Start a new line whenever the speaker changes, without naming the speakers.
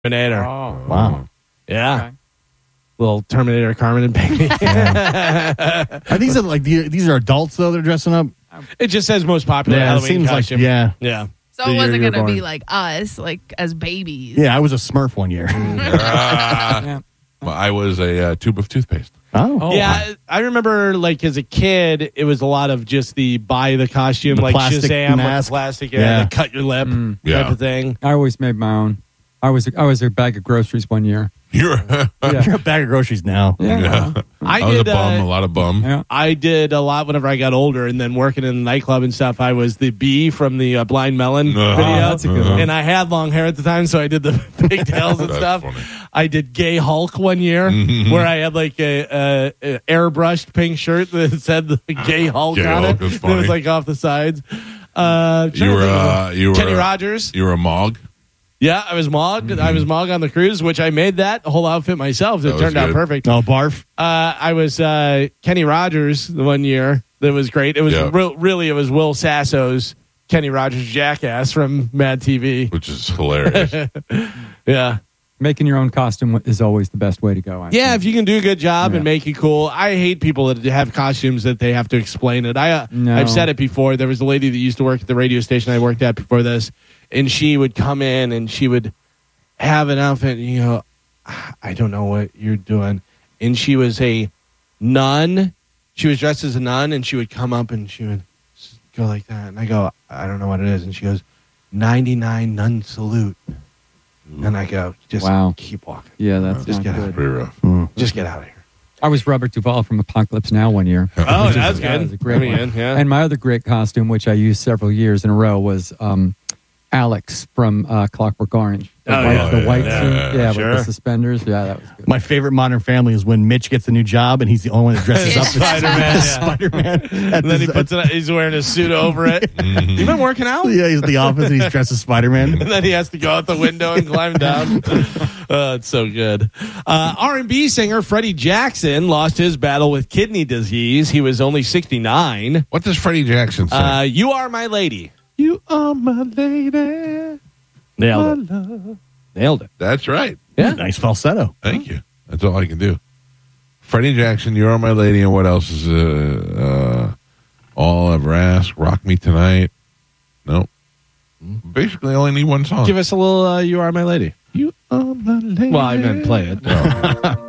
Terminator.
Oh.
Wow.
Yeah.
Okay.
Little Terminator Carmen and Baby.
Are these these are adults though? They're dressing up.
It just says most popular
Yeah, it
Halloween
seems
costume.
like yeah.
Yeah.
So
The
it
year
wasn't
you were
going to be
born.
like us, like as babies.
Yeah, I was a Smurf one year.
Yeah.
Well, I was a tube of toothpaste.
Oh.
Yeah, I remember like as a kid, it was a lot of just the buy the costume,
The
like
plastic
Shazam with
mask.
the plastic,
Yeah.
the cut your lip
Yeah.
type of thing.
I always made my own. I was a bag of groceries one year.
You're
You're a bag of groceries now.
yeah. I was
did,
a bum, a lot of bum.
Yeah.
I did a lot whenever I got older, and then working in the nightclub and stuff. I was the bee from the Blind Melon
Uh-huh.
video.
Oh, that's a good one.
And I had long hair at the time, so I did the pigtails and
That's
stuff.
funny.
I did Gay Hulk one year, where I had like a airbrushed pink shirt that said the Gay Hulk
Gay
on
Hulk
it.
was
It was
funny.
like off the sides.
You were
Kenny Rogers.
You were a Mog.
Yeah, I was Mog. I was Mog on the cruise, which I made that whole outfit myself. It
That was
turned out
good.
perfect.
No barf.
I was Kenny Rogers the one year. That was great. It was
Yeah.
really it was Will Sasso's Kenny Rogers Jackass from Mad TV.
Which is hilarious.
Yeah.
Making your own costume is always the best way to go. I
Yeah,
think.
if you can do a good job
Yeah.
and make it cool. I hate people that have costumes that they have to explain it.
No.
I've said it before. There was a lady that used to work at the radio station I worked at before this, and she would come in and she would have an outfit, and you go, I don't know what you're doing. And she was a nun. She was dressed as a nun, and she would come up and she would go like that. And I go, I don't know what it is. And she goes, 99 nun salute. And I go, just
Wow.
keep walking.
Yeah, that's
Just
not
get out.
good.
Pretty rough.
Just get out of here.
I was Robert Duvall from Apocalypse Now one year.
Oh, that's
Yeah, it
good.
was a great
Bring me
one.
in, yeah.
And my other great costume, which I used several years in a row, was Alex from Clockwork Orange. The
Oh,
white,
yeah.
the white
Yeah,
suit, yeah,
sure.
with the suspenders. Yeah, that was good.
My favorite Modern Family is when Mitch gets a new job and he's the only one that dresses up as
Spider-Man, yeah.
Spider-Man.
And then he puts it. He's wearing a suit over it. You been working out?
Yeah, he's at the office and he's dressed as Spider-Man.
And then he has to go out the window and climb down. It's so good. R&B singer Freddie Jackson lost his battle with kidney disease. He was only 69.
What does Freddie Jackson say?
You Are My Lady.
You are my lady.
Nailed it. Nailed it.
That's right.
Yeah.
Nice falsetto.
Thank you. That's all I can do. Freddie Jackson, You Are My Lady, and what else is All I've Ever Asked, Rock Me Tonight. Nope. Basically, I only need one song.
Give us a little You Are My Lady.
You are my lady.
Well, I meant play it.
Oh.